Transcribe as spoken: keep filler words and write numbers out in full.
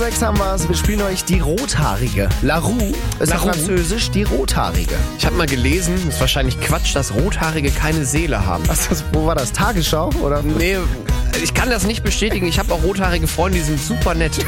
sechs haben wir's. Wir spielen euch die Rothaarige. La Roux ist La auf Roux? Französisch die Rothaarige. Ich habe mal gelesen, das ist wahrscheinlich Quatsch, dass Rothaarige keine Seele haben. Was, das, wo war das? Tagesschau? Oder? Nee, ich kann das nicht bestätigen. Ich habe auch rothaarige Freunde, die sind super nett.